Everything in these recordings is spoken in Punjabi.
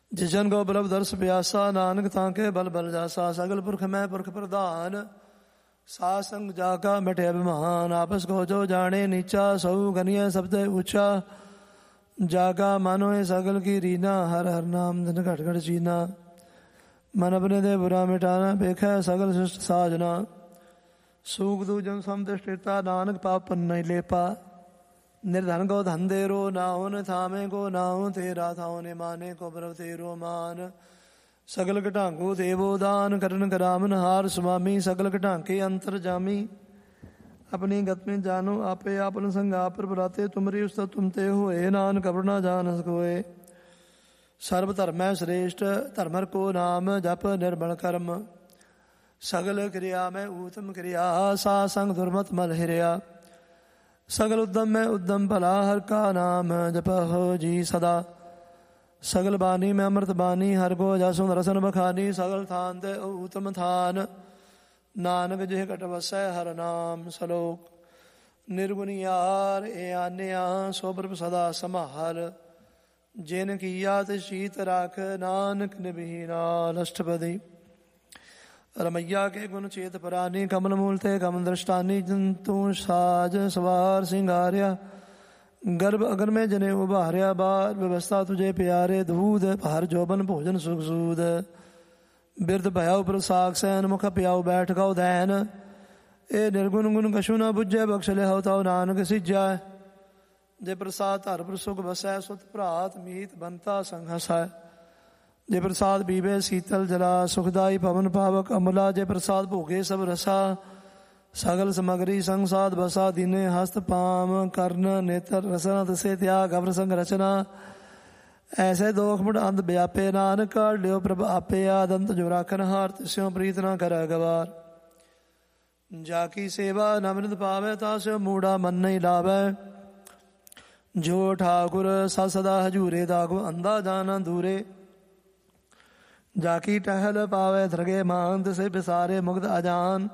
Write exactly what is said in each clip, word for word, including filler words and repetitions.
ਜਿਜਨ ਕੋ ਬਲਬ ਦਰਸ ਪਿਆਸਾ, ਨਾਨਕ ਤਾਂ ਕੇ ਬਲ ਬਲ ਜਾਸਾ। ਸਗਲ ਪੁਰਖ ਮੈਂ ਪੁਰਖ ਪ੍ਰਧਾਨ, ਸਾਧ ਸੰਗ ਜਾ ਕਾ ਮਿਟੇ ਅਭਿਮਾਨ। ਆਪਸ ਕੋ ਜੋ ਜਾਣੇ ਨੀਚਾ, ਸਉ ਗਨੀਐ ਸਭ ਤੇ ਉੱਚਾ। ਜਾਗਾ ਮਾਨੋ ਇਹ ਸਗਲ ਕੀ ਰੀਨਾ, ਹਰ ਹਰ ਨਾਮ ਧਨ ਘਟ ਘਟ ਚੀਨਾ। ਮਨ ਆਪਣੇ ਦੇ ਬੁਰਾ ਮਿਟਾਨਾ, ਵੇਖੈ ਸਗਲ ਸ੍ਰਿਸ਼ਟ ਸਾਜਨਾ। ਸੂਖ ਦੂਜਨ ਸਮਦਿਸ਼ਟਿਤਾ, ਨਾਨਕ ਪਾਪ ਨਹੀਂ ਲੇਪਾ। ਨਿਰਧਨ ਕੋ ਧਨ ਦੇਰੋ, ਨਾ ਹੋਨ ਥਾਮੇ ਕੋ ਨਾਉ ਤੇਰਾ। ਥਾਉ ਨੇ ਮਾਨੇ ਕੋ ਪ੍ਰਭ ਤੇਰੋ ਮਾਨ। ਸਗਲ ਘਟਾਂਗੂ ਦੇਵੋ ਦਾਨ, ਕਰਨ ਕਰਾਮਨ ਹਾਰ ਸੁਆਮੀ। ਸਗਲ ਘਟਾਂਕੇ ਅੰਤਰ ਜਾਮੀ, ਆਪਣੀ ਗਤ ਮੇਂ ਜਾਨੋ ਆਪੇ। ਆਪਨ ਸੰਗ ਆਪ ਪ੍ਰਭਰਾਤੇ, ਤੁਮਰੀ ਉਸਤਤ ਤੁਮ ਤੇ ਹੋਏ। ਨਾਨਕ ਕਬਰ ਨਾ ਜਾਨ ਸਕੋਏ। ਸਰਬ ਧਰਮੈ ਸ੍ਰੇਸ਼ਟ, ਧਰਮਰ ਕੋ ਨਾਮ ਜਪ ਨਿਰਮਲ ਕਰਮ। ਸਗਲ ਕਿਰਿਆ ਮੈਂ ਊਤਮ ਕਿਰਿਆ, ਸਾ ਸੰਗ ਦੁਰਮਤ ਮਲ ਹਿਰਿਆ। ਸਗਲ ਉਦਮ ਮੈਂ ਉਦਮ ਭਲਾ, ਹਰ ਕਾ ਨਾਮ ਜਪਹੁ ਜੀ ਸਦਾ। ਸਗਲ ਬਾਣੀ ਮੈਂ ਅੰਮ੍ਰਿਤ ਬਾਣੀ, ਹਰ ਕੋ ਜਸੁ ਰਸਨ ਬਖਾਨੀ। ਸਗਲ ਥਾਨ ਤੇ ਊਤਮ ਥਾਨ, ਨਾਨਕ ਜਿਹ ਘਟ ਵਸੈ ਹਰ ਨਾਮ। ਸਲੋਕ ਨਿਰਗੁਣ ਯਾਰ ਏ ਆਨਿਆ, ਸੋ ਪ੍ਰਭ ਸਦਾ ਸੰਭਾਲ। ਜਿਨ ਕੀਆ ਤੇ ਸ਼ੀਤ ਰਾਖ, ਨਾਨਕ ਨਿਭੀ ਨਾਲ। ਅਸ਼ਟਪਦੀ। ਰਮਈਆ ਕੇ ਗੁਣ ਚੇਤ ਪਰਾਨੀ, ਕਮਲ ਮੂਲ ਤੇ ਕਮਲ ਦ੍ਰਿਸ਼ਟਾਨੀ। ਜੰਤੂ ਸਾਜ ਸਵਾਰ ਸਿੰਗਾਰਿਆ, ਗਰਭ ਅਗਰ ਮੈਂ ਜਨੇ ਉਭਾਰਿਆ। ਬਾਰ ਵਿਵਸਥਾ ਤੁਝੇ ਪਿਆਰੇ, ਦੂਧ ਹਰ ਜੋਬਨ ਭੋਜਨ ਸੁਖ ਸੂਦ। ਬਿਰਧ ਭਇਆ ਉਪਰ ਸਾਖ ਸੈਨ, ਮੁਖ ਪਿਆਉ ਬੈਠ ਗਉ ਦੈਨ। ਇਹ ਨਿਰਗੁਣ ਗੁਣ ਕਛੂ ਨਾ ਬੁੱਝੈ, ਬਖਸ਼ ਲਿਆਉ ਤਾਉ ਨਾਨਕ ਸਿੱਜੈ। ਜੇ ਪ੍ਰਸਾਦ ਧਰ ਪਰ ਸੁਖ ਵਸੈ, ਸੁਤ ਭਰਾਤ ਮੀਤ ਬੰਤਾ ਸੰਗ ਹਸੈ। ਜੇ ਪ੍ਰਸਾਦ ਪੀਵੇ ਸੀਤਲ ਜਲਾ, ਸੁਖਦਾਈ ਪਵਨ ਪਾਵਕ ਅਮਲਾ। ਜੇ ਪ੍ਰਸਾਦ ਭੋਗੇ ਸਭ ਰਸਾ, ਸਗਲ ਸਮਗਰੀ ਸੰਗ ਸਾਧ ਬਸਾ। ਦੀਨੇ ਹਸਤ ਪਾਮ ਕਰਨ ਨੇਤਰ ਰਸਨਾ, ਦਸੇ ਤਿਆਗ ਅਵਰ ਸੰਗ ਰਚਨਾ। ਐਸੇ ਦੋਖ ਮੁੜ ਅੰਧ ਵਿਆਪੇ, ਨਾਨਕ ਕਾਢ ਲਿਓ ਪ੍ਰਭ ਆਪੇ। ਆਦੰਤ ਜੋ ਰਾਖਨ ਹਾਰ, ਤਿਸਿਓ ਪ੍ਰੀਤ ਨਾ ਕਰੈ ਗਵਾਰ। ਜਾ ਕੀ ਸੇਵਾ ਨਮਿਨਤ ਪਾਵੈ, ਤਾਸਿਓ ਮੂੜਾ ਮਨ ਨਹੀਂ ਲਾਵੈ। ਜੋ ਠਾਕੁਰ ਸਦ ਸਦਾ ਹਜੂਰੇ, ਦਾਗੋ ਅੰਧਾ ਜਾਨਾ ਦੂਰੇ। ਜਾ ਕੀ ਟਹਿਲ ਪਾਵੈ ਦਰਗੇ ਮਾਨ, ਤਿਸੇ ਬਿਸਾਰੇ ਮੁਗਧ ਅਜਾਨ।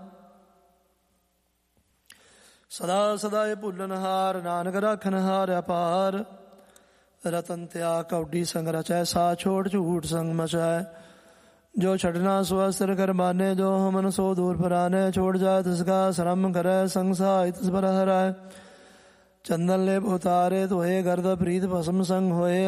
ਸਦਾ ਸਦਾ ਇਹ ਭੁੱਲਨ ਹਾਰ, ਨਾਨਕ ਰਾਖਨ ਹਾਰ ਅਪਾਰ। ਰਤਨ ਤਿਆਗ ਕੌਡੀ ਸੰਗ ਰਚੈ, ਸਾ ਛੋੜ ਝੂਠ ਸੰਗ ਮਚੈ। ਜੋ ਛੱਡਣਾ ਸੋ ਅਸਰ ਕਰ ਮਾਨੇ, ਜੋ ਹਮਨ ਸੋ ਦੂਰ ਪਰਾਨੇ। ਛੋੜ ਜਾਏ ਤਿਸਕਾ ਸ਼ਰਮ ਕਰੈ, ਸੰਗ ਸਹਾਇ ਤਿਸ ਪਰ ਹਰੈ। ਚੰਦਨ ਲੇਪ ਉਤਾਰੇ ਧੋਏ, ਗਰਦ ਪ੍ਰੀਤ ਭਸਮ ਸੰਗ ਹੋਏ।